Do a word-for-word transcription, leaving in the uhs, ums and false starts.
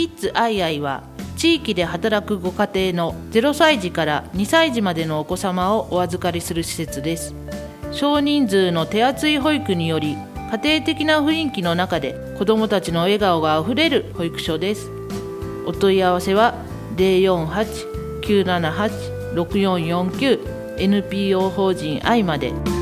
キッズアイアイは地域で働くご家庭のゼロさい児からにさい児までのお子様をお預かりする施設です。少人数の手厚い保育により、家庭的な雰囲気の中で子どもたちの笑顔があふれる保育所です。お問い合わせは ゼロよんはち きゅうななはち ろくよんよんきゅう エヌピーオー 法人愛まで。